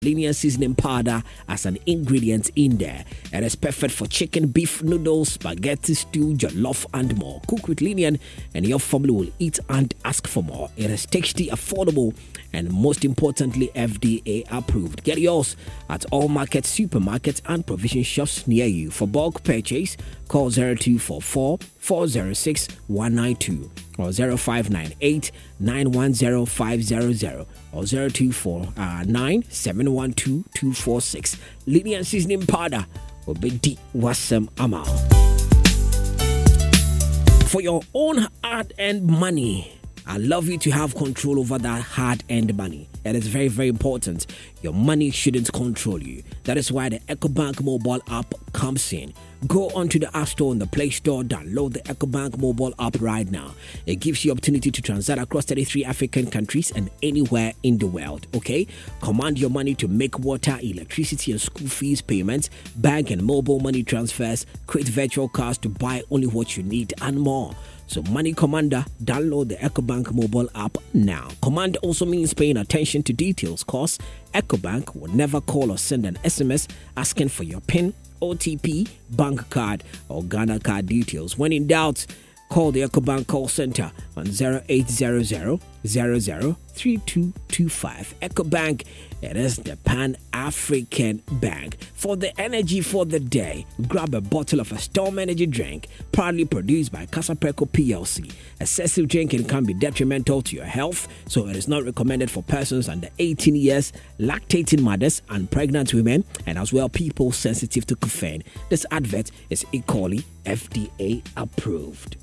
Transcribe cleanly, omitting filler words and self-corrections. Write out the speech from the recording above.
Linear seasoning powder as an ingredient in there. It is perfect for chicken, beef, noodles, spaghetti, stew, jollof, and more. Cook with Linian, and your family will eat and ask for more. It is tasty, affordable, and most importantly, FDA approved. Get yours at all markets, supermarkets, and provision shops near you. For bulk purchase, call 0244 406 192 or 0598 910 500 or 0249 712 246. Linian seasoning powder will be the wasam amount. For your own hard-earned money, I love you to have control over that hard-earned money. It is very, very important. Your money shouldn't control you. That is why the EcoBank mobile app comes in. Go onto the App Store and the Play Store, download the EcoBank mobile app right now. It gives you opportunity to transact across 33 African countries and anywhere in the world, okay? Command your money to make water, electricity, and school fees payments, bank and mobile money transfers, create virtual cards to buy only what you need, and more. So Money Commander, download the EcoBank mobile app now. Command also means paying attention to details, cause EcoBank will never call or send an SMS asking for your PIN, OTP, bank card, or Ghana card details. When in doubt, call the EcoBank call center on 0800 003225. EcoBank, it is the Pan-African Bank. For the energy for the day, grab a bottle of a Storm Energy drink, proudly produced by Casapreco PLC. Excessive drinking can be detrimental to your health, so it is not recommended for persons under 18 years, lactating mothers, and pregnant women, and as well people sensitive to caffeine. This advert is equally FDA approved.